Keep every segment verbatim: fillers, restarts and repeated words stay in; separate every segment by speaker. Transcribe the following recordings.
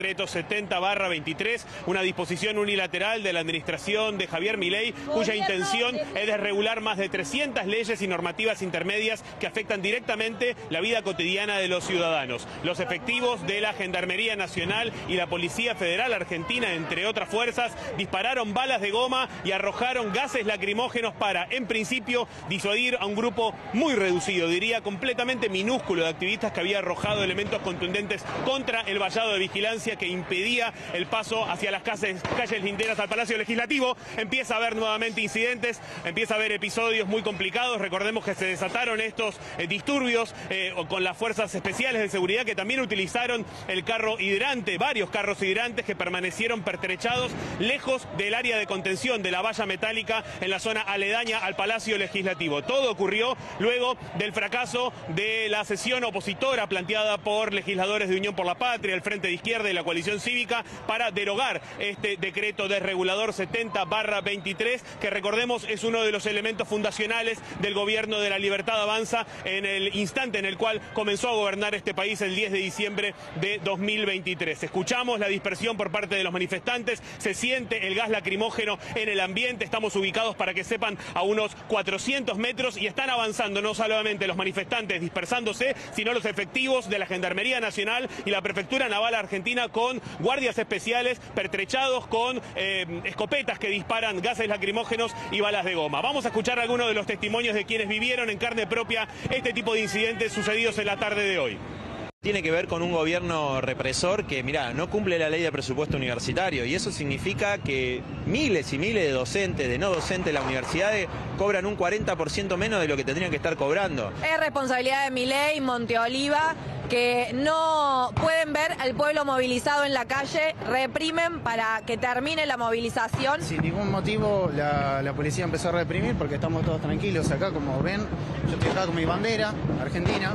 Speaker 1: Decreto setenta barra veintitrés, una disposición unilateral de la administración de Javier Milei, cuya intención es desregular más de trescientas leyes y normativas intermedias que afectan directamente la vida cotidiana de los ciudadanos. Los efectivos de la Gendarmería Nacional y la Policía Federal Argentina, entre otras fuerzas, dispararon balas de goma y arrojaron gases lacrimógenos para, en principio, disuadir a un grupo muy reducido, diría completamente minúsculo, de activistas que había arrojado elementos contundentes contra el vallado de vigilancia que impedía el paso hacia las calles, calles linderas al Palacio Legislativo. Empieza a haber nuevamente incidentes, empieza a haber episodios muy complicados. Recordemos que se desataron estos eh, disturbios eh, con las fuerzas especiales de seguridad, que también utilizaron el carro hidrante, varios carros hidrantes que permanecieron pertrechados lejos del área de contención de la valla metálica en la zona aledaña al Palacio Legislativo. Todo ocurrió luego del fracaso de la sesión opositora planteada por legisladores de Unión por la Patria, el Frente de Izquierda y la Coalición Cívica para derogar este decreto desregulador setenta barra veintitrés, que recordemos es uno de los elementos fundacionales del gobierno de la Libertad Avanza en el instante en el cual comenzó a gobernar este país el diez de diciembre de dos mil veintitrés. Escuchamos la dispersión por parte de los manifestantes, se siente el gas lacrimógeno en el ambiente. Estamos ubicados, para que sepan, a unos cuatrocientos metros y están avanzando no solamente los manifestantes dispersándose, sino los efectivos de la Gendarmería Nacional y la Prefectura Naval Argentina con guardias especiales pertrechados con eh, escopetas que disparan gases lacrimógenos y balas de goma. Vamos a escuchar algunos de los testimonios de quienes vivieron en carne propia este tipo de incidentes sucedidos en la tarde de hoy.
Speaker 2: Tiene que ver con un gobierno represor que, mirá, no cumple la ley de presupuesto universitario, y eso significa que miles y miles de docentes, de no docentes de las universidades, cobran un cuarenta por ciento menos de lo que tendrían que estar cobrando.
Speaker 3: Es responsabilidad de Milei, Monteoliva, que no pueden ver al pueblo movilizado en la calle, reprimen para que termine la movilización.
Speaker 4: Sin ningún motivo la, la policía empezó a reprimir porque estamos todos tranquilos acá, como ven. Yo estoy acá con mi bandera argentina.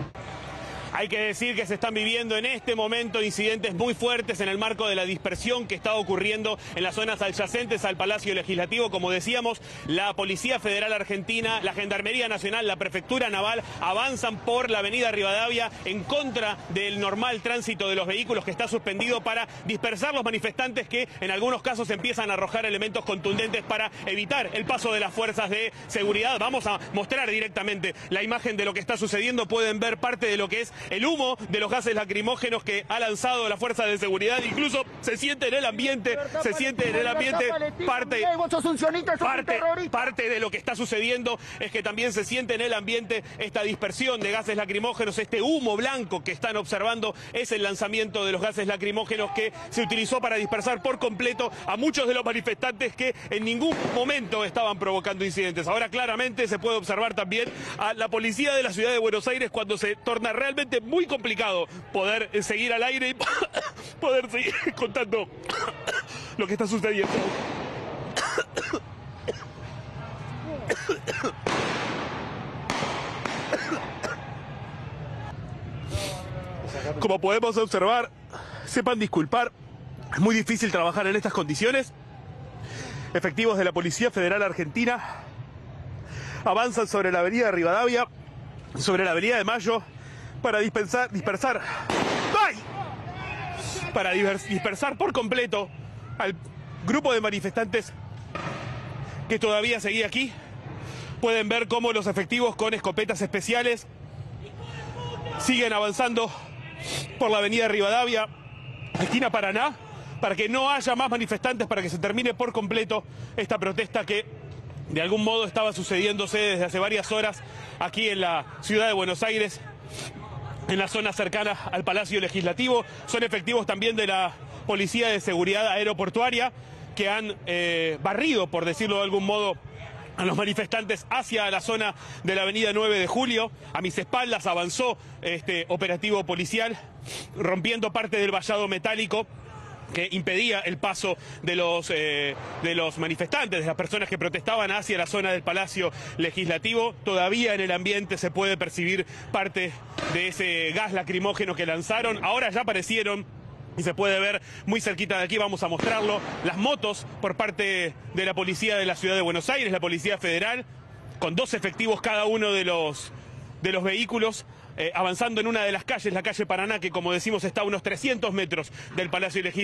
Speaker 1: Hay que decir que se están viviendo en este momento incidentes muy fuertes en el marco de la dispersión que está ocurriendo en las zonas adyacentes al Palacio Legislativo. Como decíamos, la Policía Federal Argentina, la Gendarmería Nacional, la Prefectura Naval avanzan por la avenida Rivadavia en contra del normal tránsito de los vehículos, que está suspendido, para dispersar los manifestantes que en algunos casos empiezan a arrojar elementos contundentes para evitar el paso de las fuerzas de seguridad. Vamos a mostrar directamente la imagen de lo que está sucediendo. Pueden ver parte de lo que es el humo de los gases lacrimógenos que ha lanzado la fuerza de seguridad. Incluso se siente en el ambiente, se siente en el ambiente parte, parte, parte de lo que está sucediendo es que también se siente en el ambiente esta dispersión de gases lacrimógenos, este humo blanco que están observando es el lanzamiento de los gases lacrimógenos que se utilizó para dispersar por completo a muchos de los manifestantes que en ningún momento estaban provocando incidentes. Ahora claramente se puede observar también a la policía de la ciudad de Buenos Aires cuando se torna realmente muy complicado poder seguir al aire y poder seguir contando lo que está sucediendo. Como podemos observar, sepan disculpar, es muy difícil trabajar en estas condiciones. Efectivos de la Policía Federal Argentina avanzan sobre la avenida Rivadavia, sobre la avenida de Mayo, para dispersar, dispersar, ¡ay! para dispersar por completo al grupo de manifestantes que todavía seguía aquí. Pueden ver cómo los efectivos con escopetas especiales siguen avanzando por la avenida Rivadavia, esquina Paraná, para que no haya más manifestantes, para que se termine por completo esta protesta que de algún modo estaba sucediéndose desde hace varias horas aquí en la ciudad de Buenos Aires, en la zona cercana al Palacio Legislativo. Son efectivos también de la Policía de Seguridad Aeroportuaria que han eh, barrido, por decirlo de algún modo, a los manifestantes hacia la zona de la avenida nueve de julio. A mis espaldas avanzó este operativo policial, rompiendo parte del vallado metálico que impedía el paso de los, eh, de los manifestantes, de las personas que protestaban hacia la zona del Palacio Legislativo. Todavía en el ambiente se puede percibir parte de ese gas lacrimógeno que lanzaron. Ahora ya aparecieron, y se puede ver muy cerquita de aquí, vamos a mostrarlo, las motos por parte de la policía de la ciudad de Buenos Aires, la Policía Federal, con dos efectivos cada uno de los, de los vehículos, eh, avanzando en una de las calles, la calle Paraná, que como decimos está a unos trescientos metros del Palacio Legislativo.